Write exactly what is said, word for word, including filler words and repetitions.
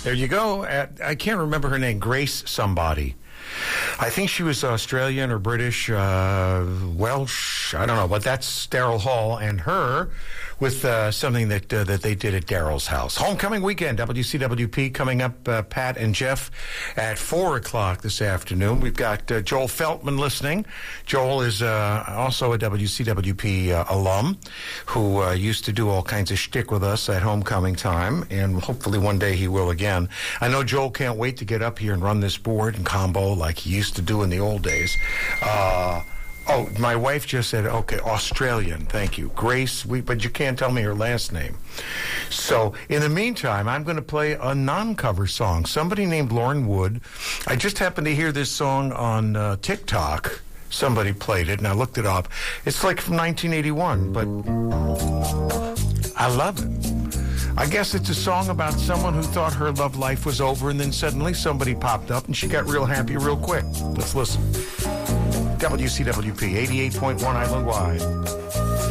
There you go. At, I can't remember her name. Grace somebody. I think she was Australian or British, uh, Welsh. I don't know, but that's Daryl Hall and her with uh, something that uh, that they did at Daryl's house. Homecoming weekend, W C W P coming up. Uh, Pat and Jeff at four o'clock this afternoon. We've got uh, Joel Feltman listening. Joel is uh, also a W C W P uh, alum who uh, used to do all kinds of shtick with us at homecoming time, and hopefully one day he will again. I know Joel can't wait to get up here and run this board and combo like he used to do in the old days. Uh, oh, my wife just said, okay, Australian, thank you. Grace, we, but you can't tell me her last name. So, in the meantime, I'm going to play a non-cover song. Somebody named Lauren Wood. I just happened to hear this song on uh, TikTok. Somebody played it, and I looked it up. It's like from nineteen eighty-one, but I love it. I guess it's a song about someone who thought her love life was over, and then suddenly somebody popped up, and she got real happy real quick. Let's listen. W C W P, eighty-eight point one Island Wide.